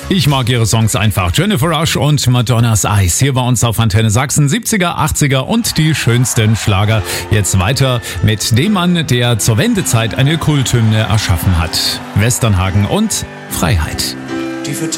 Ich mag ihre Songs einfach. Jennifer Rush und Madonnas Eyes. Hier bei uns auf Antenne Sachsen. 70er, 80er und die schönsten Schlager. Jetzt weiter mit dem Mann, der zur Wendezeit eine Kulthymne erschaffen hat. Westernhagen und Freiheit.